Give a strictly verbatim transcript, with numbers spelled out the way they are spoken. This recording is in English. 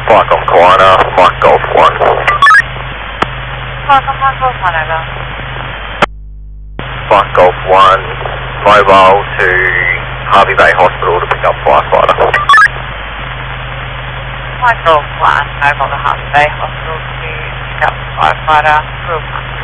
Flight Golf Kiwana, Mike Golf one. Flight Golf one, Golf one, over. Flight Golf one, mobile to Harvey Bay Hospital to pick up firefighter. Flight Golf one, mobile to Harvey Bay Hospital to pick up firefighter. Group one.